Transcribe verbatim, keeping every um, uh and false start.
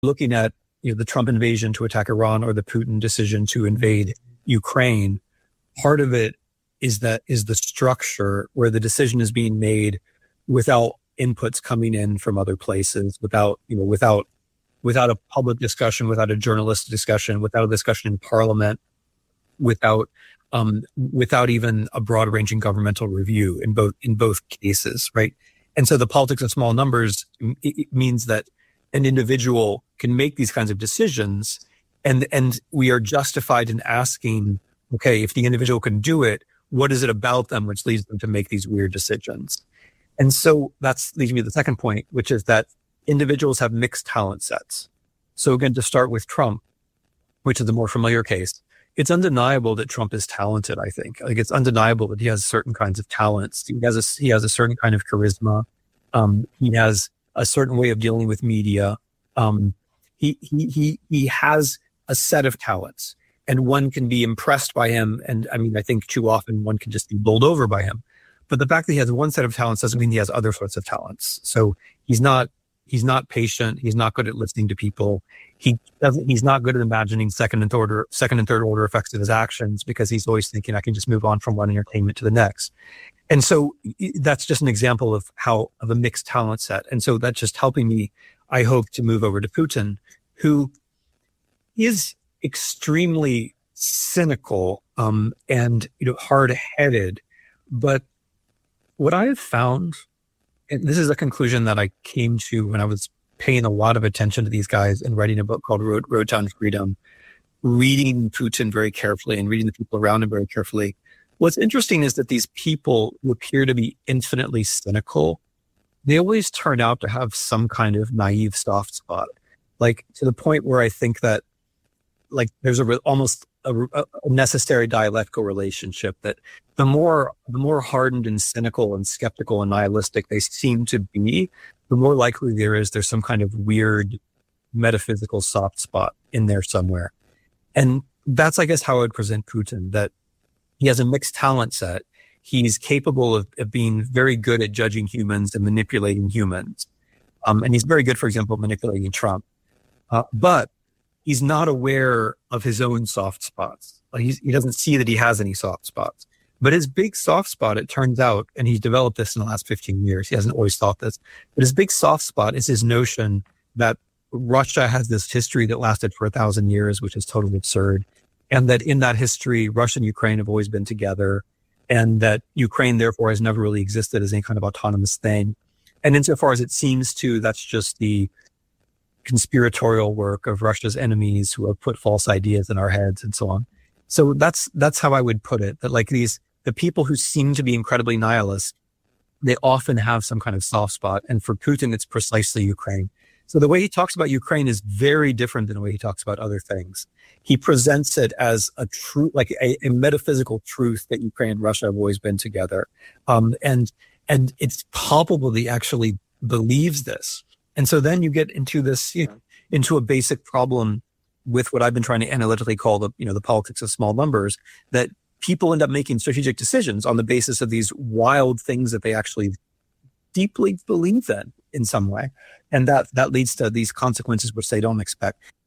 looking at you know the Trump invasion to attack Iran or the Putin decision to invade Ukraine, part of it is that is the structure where the decision is being made without inputs coming in from other places, without you know without without a public discussion, without a journalistic discussion, without a discussion in Parliament, without um, without even a broad-ranging governmental review in both in both cases, right? And so the politics of small numbers it, it means that an individual can make these kinds of decisions, and and we are justified in asking, okay, if the individual can do it, what is it about them which leads them to make these weird decisions? And so that's leads me to the second point, which is that individuals have mixed talent sets. So again, to start with Trump, which is the more familiar case, it's undeniable that Trump is talented, I think. Like it's undeniable that he has certain kinds of talents. He has a, he has a certain kind of charisma. Um, he has a certain way of dealing with media. Um, he, he, he, he has a set of talents, and one can be impressed by him. And I mean, I think too often one can just be bowled over by him. But the fact that he has one set of talents doesn't mean he has other sorts of talents. So he's not, he's not patient. He's not good at listening to people. He doesn't, he's not good at imagining second and third order, second and third order effects of his actions, because he's always thinking, I can just move on from one entertainment to the next. And so that's just an example of how, of a mixed talent set. And so that's just helping me, I hope, to move over to Putin, who is extremely cynical, um, and, you know, hard-headed. But what I have found, and this is a conclusion that I came to when I was paying a lot of attention to these guys and writing a book called Road, Road to Freedom, reading Putin very carefully and reading the people around him very carefully. What's interesting is that these people who appear to be infinitely cynical, they always turn out to have some kind of naive soft spot, like to the point where I think that like there's a re- almost a, a necessary dialectical relationship that the more the more hardened and cynical and skeptical and nihilistic they seem to be, the more likely there is there's some kind of weird metaphysical soft spot in there somewhere. And that's, I guess, how I would present Putin, that he has a mixed talent set. He's capable of, of being very good at judging humans and manipulating humans. Um, and he's very good, for example, manipulating Trump. Uh, but he's not aware of his own soft spots. Like he's, he doesn't see that he has any soft spots. But his big soft spot, it turns out, and he's developed this in the last fifteen years, he hasn't always thought this, but his big soft spot is his notion that Russia has this history that lasted for a thousand years, which is totally absurd. And that in that history, Russia and Ukraine have always been together, and that Ukraine, therefore, has never really existed as any kind of autonomous thing. And insofar as it seems to, that's just the conspiratorial work of Russia's enemies who have put false ideas in our heads and so on. So that's that's how I would put it, that like these, the people who seem to be incredibly nihilist, they often have some kind of soft spot. And for Putin, it's precisely Ukraine. So the way he talks about Ukraine is very different than the way he talks about other things. He presents it as a true, like a, a metaphysical truth that Ukraine and Russia have always been together. Um, and, and it's palpable that he actually believes this. And so then you get into this, you know, into a basic problem with what I've been trying to analytically call the, you know, the politics of small numbers, that people end up making strategic decisions on the basis of these wild things that they actually deeply believe in, in some way. And that, that leads to these consequences which they don't expect.